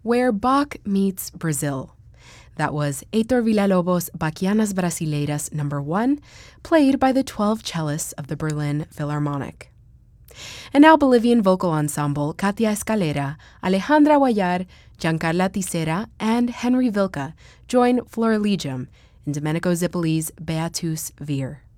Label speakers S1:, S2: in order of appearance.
S1: Where Bach Meets Brazil. That was Heitor Villa-Lobos' Bachianas Brasileiras No. 1, played by the 12 cellists of the Berlin Philharmonic. And now Bolivian vocal ensemble Katia Escalera, Alejandra Guayar, Giancarla Tisera, and Henry Vilca join Florilegium in Domenico Zippoli's Beatus Vir.